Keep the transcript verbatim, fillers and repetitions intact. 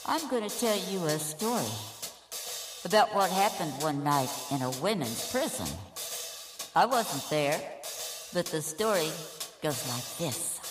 I'm going to tell you a story about what happened one night in a women's prison. I wasn't there, but the story goes like this.